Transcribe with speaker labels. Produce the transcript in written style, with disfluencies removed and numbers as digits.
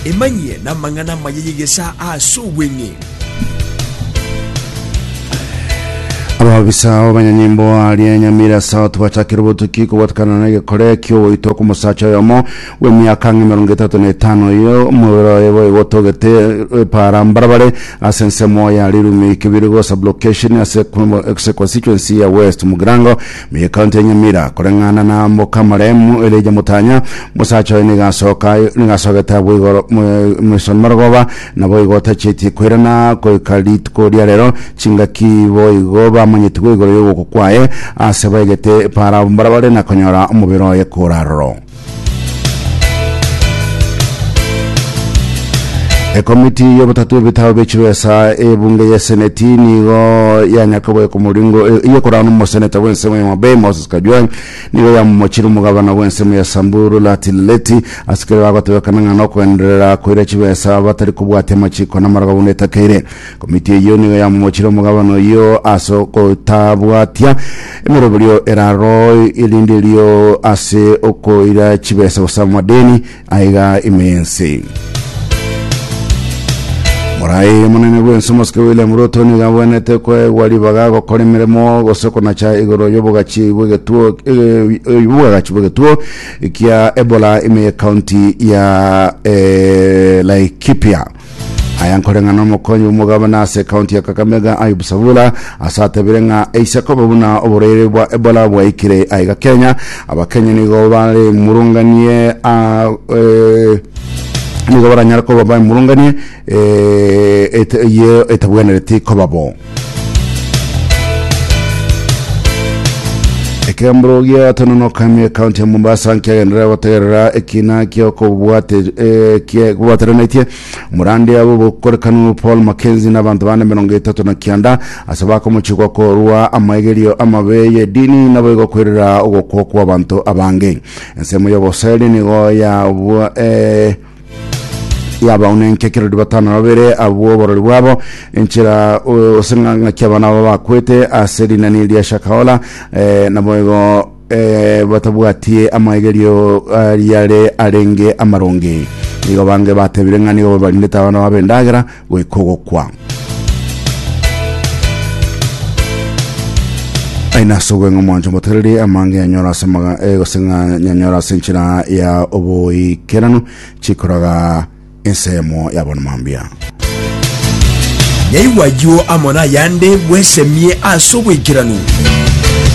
Speaker 1: emanye na mangana mayegesa aso wenye
Speaker 2: ababisa abanyanyimbo ali Nyamira South bachakira ubutukiko batkana na korekyo itoko musacha yomo we myaka 35 yo mubero yebo gotogete para mbarabare asense moya lirumi kibirigo sublocation ase constituency ya West Mugrango mi county Nyamira korengana na mboka maremu eleja mutanya musacha ni gasogeta bwigoro mission margoba na boigota chiti kwirana ko kalit ko rero chingaki boigoba manyitugo igoro yo gukwaye asebaigete para mbarabare na konyora umubiro ye kuraro komiti yo batatu bitabo bechwesa ebunge ya seneti nigo ya nyakaboye ku muringo iyo korano mu seneta wense mu mabe Moses Kajwang nigo ya muchiro mugabana wense mu ya Samburu Latileti asikere bagatebekana no kwenderera kwira chibesa batari kubwate machiko na maraga buneta kaire komiti yo nigo ya muchiro mugabana yo asoko tabwatia emerobulyo eraro ilindelio ase oko ira chibesa usamadeni aiga imensi Morai munene gwense Moske William Ruto ni gabonete kwe wali bagago koremeremo gosoko na cha igoro yobogachi bwegetuo bwegetuo ikia Ebola ime county ya Laikipia ayankorenga no mukonyo umugabana se county ya Kakamega Ayubu Savula asate birenga eisako babuna oborere bwa Ebola bwa ikire aiga Kenya abakenya nigo bale murunganie nigo baranyarako babaye murunganie etabwenereti ko babo ekembrogia tonono kamye county ya Mombasa nkigendera baterera ekina kyoko bwate kubaterenetie murandi abo bokorekanu Paul Mackenzie n'abantu bane 39 asabako mu kigo ko ruwa amagerio amabeye dini nabo kwerera ogokoko abantu abange ensemo yo boseli nigo ya yaba unenke kiro dibatana babere abo borori bwabo enchira osenganga kyabana bakwete aseri nani lya shakaola naboego batabwatie amagerio yale arenge amaronge nigo bange batebirenga nigo balindeta abana babendagera gwekogokwa aina sogwe ngomonjo motereri amange anyora samaga osenga nyanyora senchira ya oboi keranu chikoraga ensemo yabona mambia
Speaker 1: Nyaiwa yo amona yande bwesemie asobwekiranu